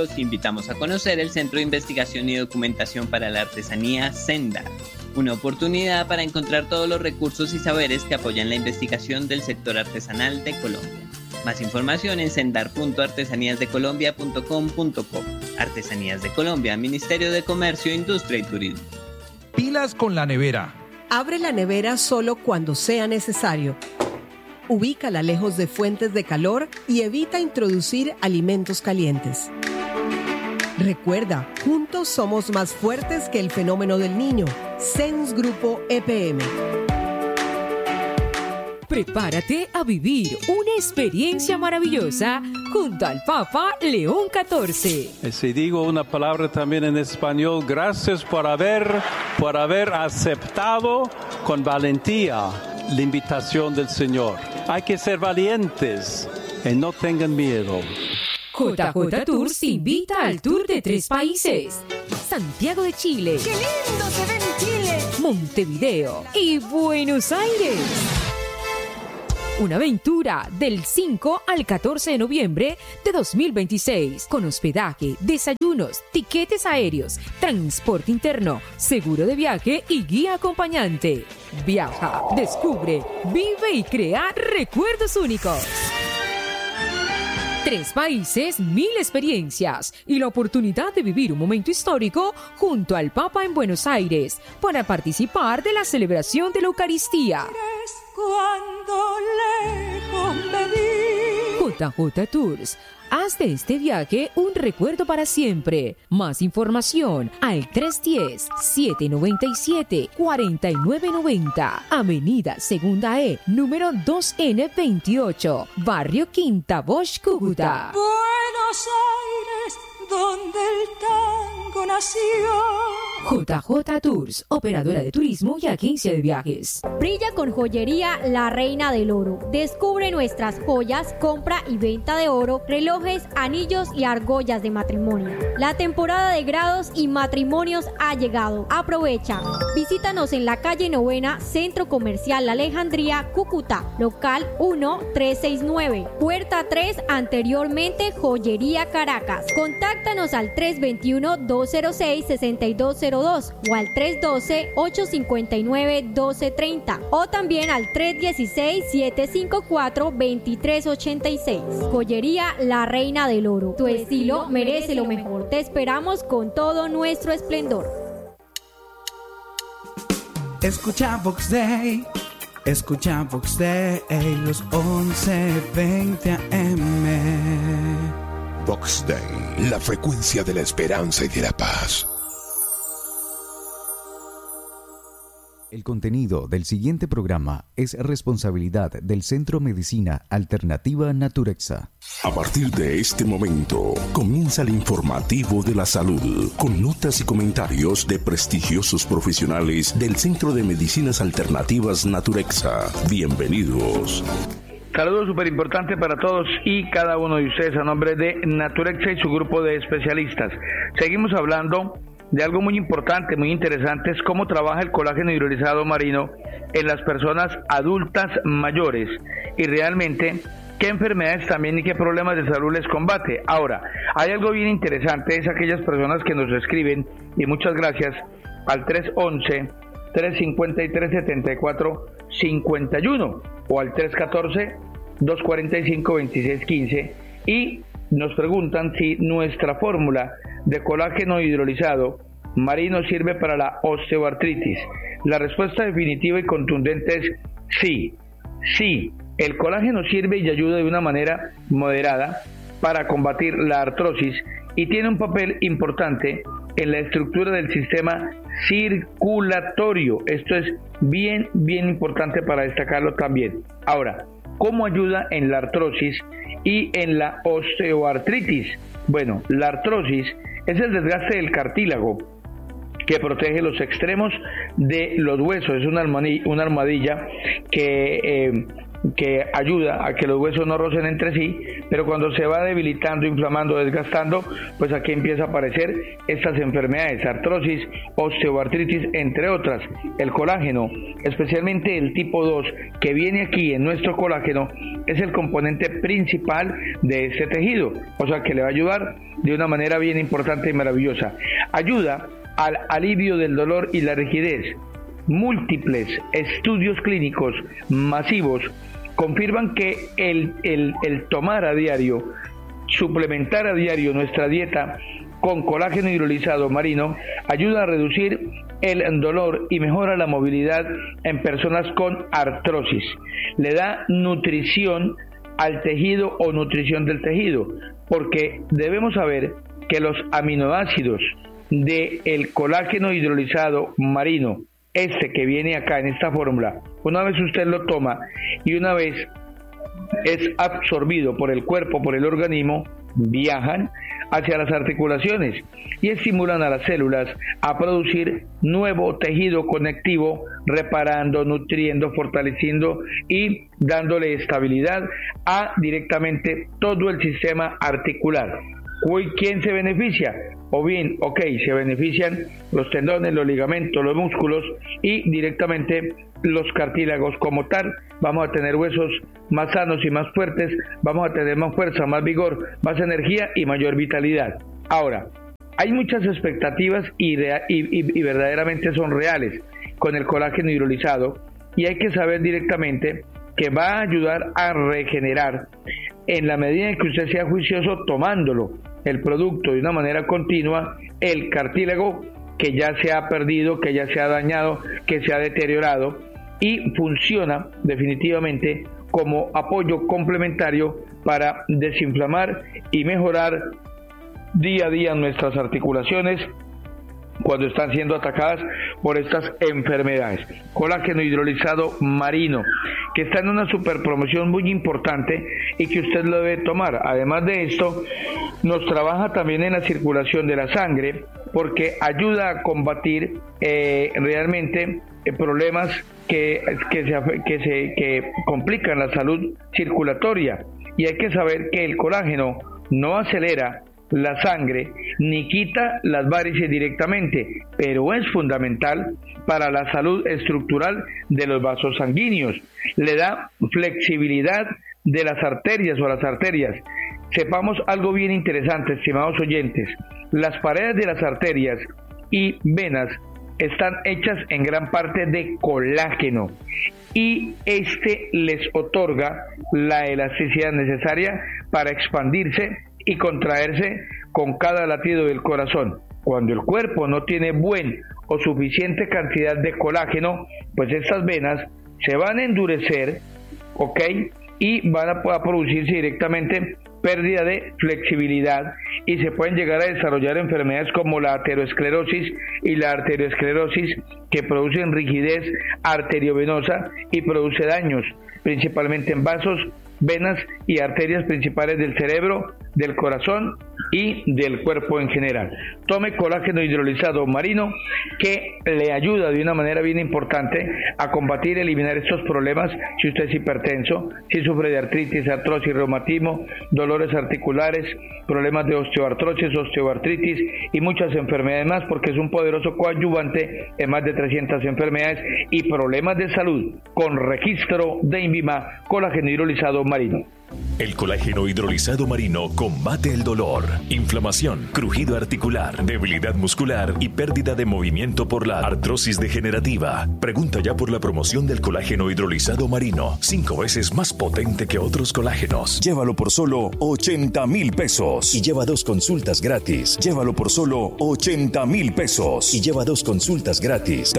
los invitamos a conocer el Centro de Investigación y Documentación para la Artesanía Sendar, una oportunidad para encontrar todos los recursos y saberes que apoyan la investigación del sector artesanal de Colombia. Más información en sendar.artesaníasdecolombia.com.co. Artesanías de Colombia, Ministerio de Comercio, Industria y Turismo. Pilas con la nevera. Abre la nevera solo cuando sea necesario. Ubícala lejos de fuentes de calor y evita introducir alimentos calientes. Recuerda, juntos somos más fuertes que el fenómeno del niño. SENS Grupo EPM. Prepárate a vivir una experiencia maravillosa junto al Papa León XIV. Si digo una palabra también en español, gracias por haber aceptado con valentía la invitación del Señor. Hay que ser valientes y no tengan miedo. JJ Tours te invita al tour de 3 países: Santiago de Chile, ¡qué lindo se ve en Chile!, Montevideo y Buenos Aires. Una aventura del 5 al 14 de noviembre de 2026, con hospedaje, desayunos, tiquetes aéreos, transporte interno, seguro de viaje y guía acompañante. Viaja, descubre, vive y crea recuerdos únicos. 3 países, 1000 experiencias y la oportunidad de vivir un momento histórico junto al Papa en Buenos Aires para participar de la celebración de la Eucaristía. Cuando lejos me vi. JJ Tours, haz de este viaje un recuerdo para siempre. Más información al 310-797-4990. Avenida Segunda E, número 2N28, Barrio Quinta Bosch, Cúcuta. Buenos Aires, donde el tango nació. JJ Tours, operadora de turismo y agencia de viajes. Brilla con Joyería La Reina del Oro. Descubre nuestras joyas, compra y venta de oro, relojes, anillos y argollas de matrimonio. La temporada de grados y matrimonios ha llegado. Aprovecha. Visítanos en la calle Novena, Centro Comercial La Alejandría, Cúcuta, local 1369, puerta 3, anteriormente Joyería Caracas. Contáctanos al 321-206-6202 o al 312-859-1230 o también al 316-754-2386. Joyería La Reina del Oro. Tu estilo merece lo mejor. Te esperamos con todo nuestro esplendor. Escucha Vox Day, los 11:20 AM. Vox Day, la frecuencia de la esperanza y de la paz. El contenido del siguiente programa es responsabilidad del Centro Medicina Alternativa Naturexa. A partir de este momento, comienza el informativo de la salud, con notas y comentarios de prestigiosos profesionales del Centro de Medicinas Alternativas Naturexa. Bienvenidos. Saludos súper importante para todos y cada uno de ustedes a nombre de Naturexa y su grupo de especialistas. Seguimos hablando de algo muy importante, muy interesante, es cómo trabaja el colágeno hidrolizado marino en las personas adultas mayores y realmente qué enfermedades también y qué problemas de salud les combate. Ahora, hay algo bien interesante, es aquellas personas que nos escriben, y muchas gracias, al 311-353-7451 o al 314-245-2615 y nos preguntan si nuestra fórmula de colágeno hidrolizado marino sirve para la osteoartritis. La respuesta definitiva y contundente es sí. Sí, el colágeno sirve y ayuda de una manera moderada para combatir la artrosis y tiene un papel importante en la estructura del sistema circulatorio. Esto es bien importante para destacarlo también. Ahora, ¿cómo ayuda en la artrosis y en la osteoartritis? Bueno, la artrosis es el desgaste del cartílago que protege los extremos de los huesos. Es una almohadilla que que ayuda a que los huesos no rocen entre sí, pero cuando se va debilitando, inflamando, desgastando, pues aquí empieza a aparecer estas enfermedades, artrosis, osteoartritis, entre otras. El colágeno, especialmente el tipo 2, que viene aquí en nuestro colágeno, es el componente principal de este tejido, o sea que le va a ayudar de una manera bien importante y maravillosa. Ayuda al alivio del dolor y la rigidez. Múltiples estudios clínicos masivos confirman que el tomar a diario, suplementar a diario nuestra dieta con colágeno hidrolizado marino ayuda a reducir el dolor y mejora la movilidad en personas con artrosis. Le da nutrición al tejido o nutrición del tejido, porque debemos saber que los aminoácidos del colágeno hidrolizado marino, este que viene acá en esta fórmula, una vez usted lo toma y una vez es absorbido por el cuerpo, por el organismo, viajan hacia las articulaciones y estimulan a las células a producir nuevo tejido conectivo, reparando, nutriendo, fortaleciendo y dándole estabilidad a directamente todo el sistema articular. ¿Quién se beneficia? O bien, se benefician los tendones, los ligamentos, los músculos y directamente los cartílagos como tal. Vamos a tener huesos más sanos y más fuertes, vamos a tener más fuerza, más vigor, más energía y mayor vitalidad. Ahora, hay muchas expectativas y verdaderamente son reales con el colágeno hidrolizado y hay que saber directamente que va a ayudar a regenerar en la medida en que usted sea juicioso tomándolo, el producto de una manera continua, el cartílago que ya se ha perdido, que ya se ha dañado, que se ha deteriorado y funciona definitivamente como apoyo complementario para desinflamar y mejorar día a día nuestras articulaciones cuando están siendo atacadas por estas enfermedades. Colágeno hidrolizado marino, que está en una super promoción muy importante y que usted lo debe tomar. Además de esto, nos trabaja también en la circulación de la sangre porque ayuda a combatir realmente problemas que complican la salud circulatoria. Y hay que saber que el colágeno no acelera la sangre ni quita las varices directamente, pero es fundamental para la salud estructural de los vasos sanguíneos. Le da flexibilidad de las arterias o las arterias. Sepamos algo bien interesante, estimados oyentes. Las paredes de las arterias y venas están hechas en gran parte de colágeno y este les otorga la elasticidad necesaria para expandirse y contraerse con cada latido del corazón. Cuando el cuerpo no tiene buen o suficiente cantidad de colágeno, pues estas venas se van a endurecer, y van a producirse directamente pérdida de flexibilidad y se pueden llegar a desarrollar enfermedades como la aterosclerosis y la arteriosclerosis, que producen rigidez arteriovenosa y produce daños principalmente en vasos, venas y arterias principales del cerebro, del corazón y del cuerpo en general. Tome colágeno hidrolizado marino, que le ayuda de una manera bien importante a combatir y eliminar estos problemas. Si usted es hipertenso, si sufre de artritis, artrosis, reumatismo, dolores articulares, problemas de osteoartrosis, osteoartritis y muchas enfermedades más, porque es un poderoso coadyuvante en más de 300 enfermedades y problemas de salud con registro de INVIMA. Colágeno hidrolizado marino. El colágeno hidrolizado marino combate el dolor, inflamación, crujido articular, debilidad muscular y pérdida de movimiento por la artrosis degenerativa. Pregunta ya por la promoción del colágeno hidrolizado marino, 5 veces más potente que otros colágenos. Llévalo por solo 80,000 pesos y lleva 2 consultas gratis. Llévalo por solo 80,000 pesos y lleva 2 consultas gratis.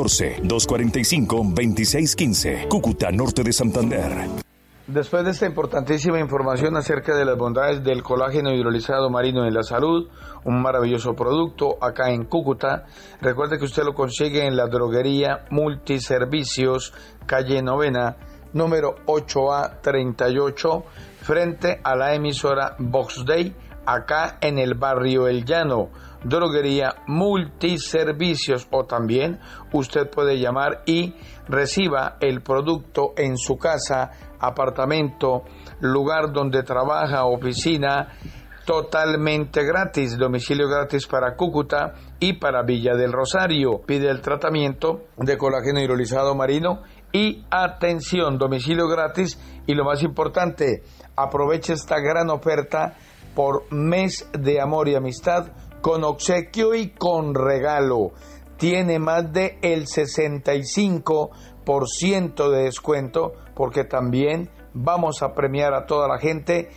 314-245-2615, Cúcuta, norte de Santander. Después de esta importantísima información acerca de las bondades del colágeno hidrolizado marino en la salud, un maravilloso producto acá en Cúcuta, recuerde que usted lo consigue en la droguería Multiservicios, calle Novena, número 8A38, frente a la emisora Vox Day, acá en el barrio El Llano. Droguería Multiservicios, o también usted puede llamar y reciba el producto en su casa apartamento, lugar donde trabaja, oficina, totalmente gratis, domicilio gratis para Cúcuta y para Villa del Rosario. Pide el tratamiento de colágeno hidrolizado marino y atención, domicilio gratis y lo más importante, aproveche esta gran oferta por mes de amor y amistad con obsequio y con regalo. Tiene más de el 65% de descuento porque también vamos a premiar a toda la gente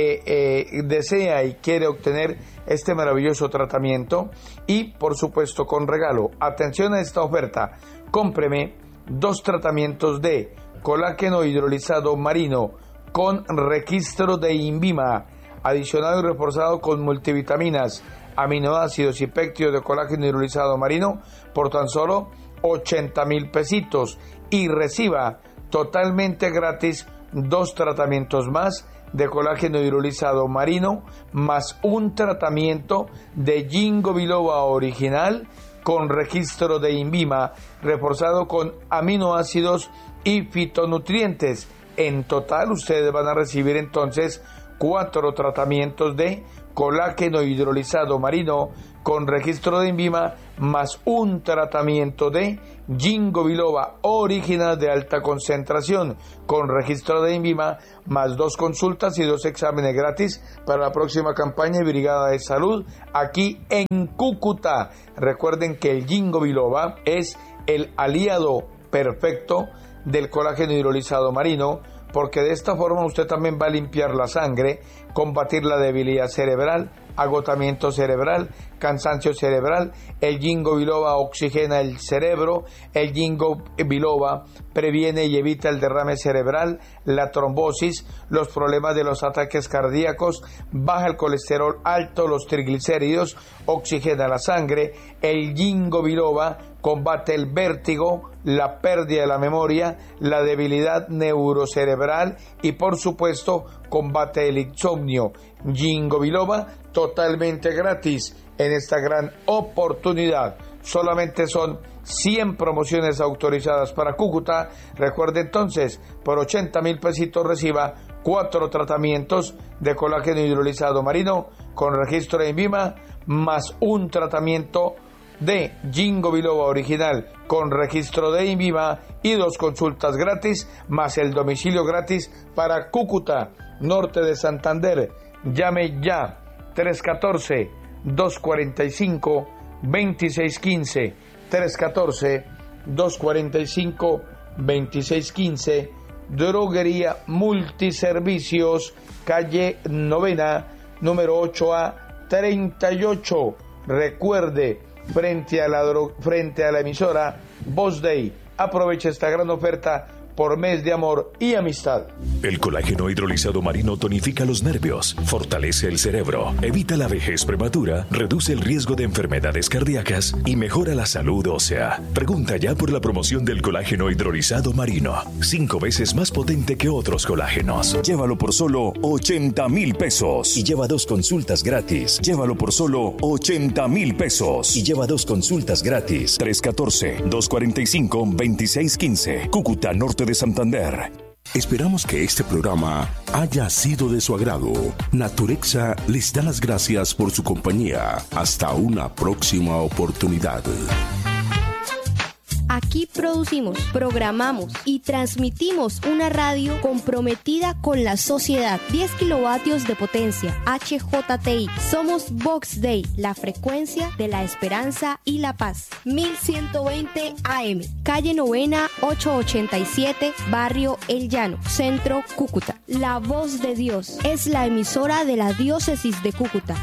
que desea y quiere obtener este maravilloso tratamiento y por supuesto con regalo. Atención a esta oferta, cómpreme 2 tratamientos de colágeno hidrolizado marino con registro de INVIMA, adicionado y reforzado con multivitaminas, aminoácidos y péptidos de colágeno hidrolizado marino por tan solo 80,000 pesitos y reciba totalmente gratis 2 tratamientos más de colágeno hidrolizado marino más un tratamiento de Ginkgo biloba original con registro de INVIMA reforzado con aminoácidos y fitonutrientes. En total ustedes van a recibir entonces 4 tratamientos de colágeno hidrolizado marino con registro de INVIMA más un tratamiento de Ginkgo biloba original de alta concentración con registro de INVIMA más 2 consultas y 2 exámenes gratis para la próxima campaña de Brigada de Salud aquí en Cúcuta. Recuerden que el Ginkgo biloba es el aliado perfecto del colágeno hidrolizado marino, porque de esta forma usted también va a limpiar la sangre, combatir la debilidad cerebral, agotamiento cerebral, cansancio cerebral. El Ginkgo biloba oxigena el cerebro, el Ginkgo biloba previene y evita el derrame cerebral, la trombosis, los problemas de los ataques cardíacos, baja el colesterol alto, los triglicéridos, oxigena la sangre. El Ginkgo biloba combate el vértigo, la pérdida de la memoria, la debilidad neurocerebral y por supuesto combate el insomnio. Ginkgo biloba totalmente gratis en esta gran oportunidad. Solamente son 100 promociones autorizadas para Cúcuta. Recuerde entonces, por 80,000 pesitos reciba 4 tratamientos de colágeno hidrolizado marino con registro de INVIMA más un tratamiento de Ginkgo biloba original con registro de INVIMA y 2 consultas gratis más el domicilio gratis para Cúcuta, norte de Santander. Llame ya 314-245-2615 314-245-2615. Droguería Multiservicios, calle Novena, número 8A 38. Recuerde, frente a la emisora Voz Day. Aprovecha esta gran oferta por mes de amor y amistad. El colágeno hidrolizado marino tonifica los nervios, fortalece el cerebro, evita la vejez prematura, reduce el riesgo de enfermedades cardíacas y mejora la salud ósea. Pregunta ya por la promoción del colágeno hidrolizado marino, 5 veces más potente que otros colágenos. Llévalo por solo 80,000 pesos y lleva 2 consultas gratis. Llévalo por solo 80,000 pesos y lleva 2 consultas gratis. 314-245-2615. Cúcuta, norte de Santander. Esperamos que este programa haya sido de su agrado. Naturexa les da las gracias por su compañía. Hasta una próxima oportunidad. Aquí producimos, programamos y transmitimos una radio comprometida con la sociedad. 10 kilovatios de potencia, HJTI. Somos Vox Day, la frecuencia de la esperanza y la paz. 1120 AM, calle Novena, 887, barrio El Llano, centro Cúcuta. La voz de Dios es la emisora de la diócesis de Cúcuta.